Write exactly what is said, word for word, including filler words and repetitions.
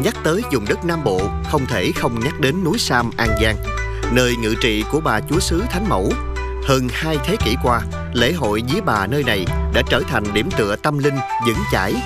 Nhắc tới vùng đất Nam Bộ, không thể không nhắc đến núi Sam, An Giang, nơi ngự trị của bà Chúa xứ Thánh Mẫu. Hơn hai thế kỷ qua, lễ hội Vía Bà nơi này đã trở thành điểm tựa tâm linh vững chãi